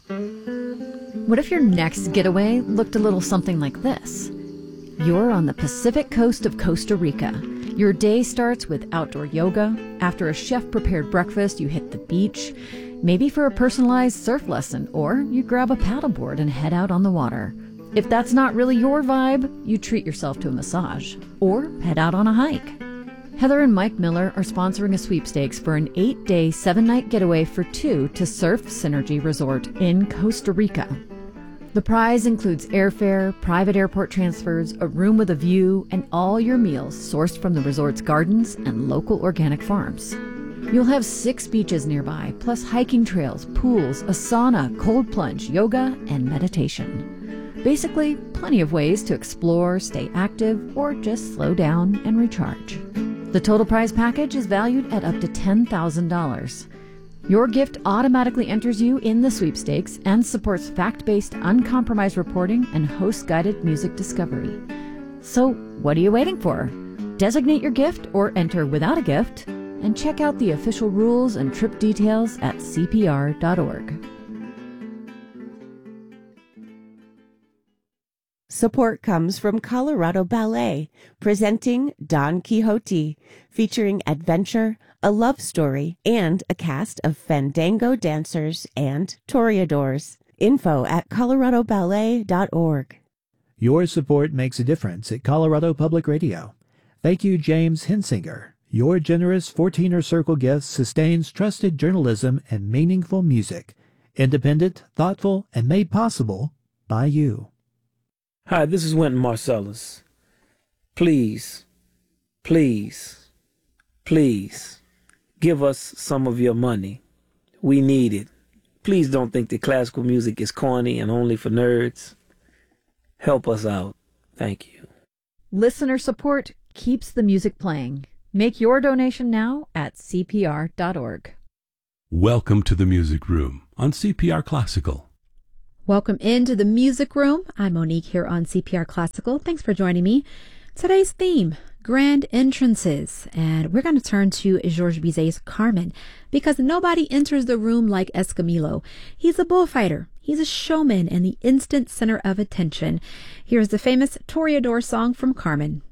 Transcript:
What if your next getaway looked a little something like this? You're on the Pacific coast of Costa Rica. Your day starts with outdoor yoga. After a chef-prepared breakfast, you hit the beach, maybe for a personalized surf lesson, or you grab a paddleboard and head out on the water. If that's not really your vibe, you treat yourself to a massage or head out on a hike. Heather and Mike Miller are sponsoring a sweepstakes for an 8-day, 7-night getaway for two to Surf Synergy Resort in Costa Rica. The prize includes airfare, private airport transfers, a room with a view, and all your meals sourced from the resort's gardens and local organic farms. You'll have 6 beaches nearby, plus hiking trails, pools, a sauna, cold plunge, yoga, and meditation. Basically, plenty of ways to explore, stay active, or just slow down and recharge. The total prize package is valued at up to $10,000. Your gift automatically enters you in the sweepstakes and supports fact-based, uncompromised reporting and host-guided music discovery. So, what are you waiting for? Designate your gift or enter without a gift, and check out the official rules and trip details at CPR.org. Support comes from Colorado Ballet, presenting Don Quixote, featuring adventure, a love story, and a cast of fandango dancers and toreadors. Info at coloradoballet.org. Your support makes a difference at Colorado Public Radio. Thank you, James Hensinger. Your generous 14er Circle gift sustains trusted journalism and meaningful music. Independent, thoughtful, and made possible by you. Hi, this is Wynton Marsalis. Please, please, please, give us some of your money. We need it. Please don't think that classical music is corny and only for nerds. Help us out. Thank you. Listener support keeps the music playing. Make your donation now at CPR.org. Welcome to the Music Room on CPR Classical. Welcome into the Music Room. I'm Monique here on CPR Classical. Thanks for joining me. Today's theme, grand entrances. And we're going to turn to Georges Bizet's Carmen because nobody enters the room like Escamillo. He's a bullfighter. He's a showman and the instant center of attention. Here's the famous Toreador song from Carmen.